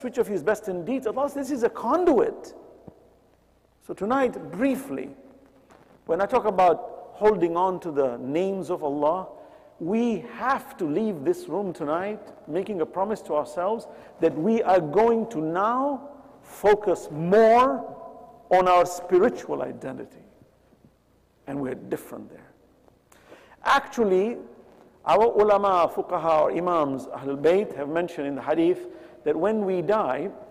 which of you is best in deeds? Allah says, this is a conduit. So tonight, briefly, when I talk about holding on to the names of Allah, we have to leave this room tonight making a promise to ourselves that we are going to now focus more on our spiritual identity. And we're different there. Actually, our ulama, fuqaha, or imams, Ahlul Bayt have mentioned in the hadith that when we die,